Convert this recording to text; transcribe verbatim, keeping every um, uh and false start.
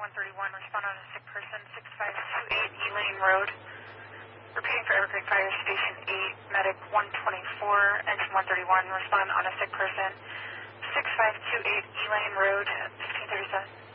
one thirty-one, respond on a sick person, six five two eight Elaine Road. Repeating for Evergreen Fire Station eight, medic one twenty-four, engine one thirty-one, respond on a sick person, six five two eight Elaine Road, fifteen thirty-seven.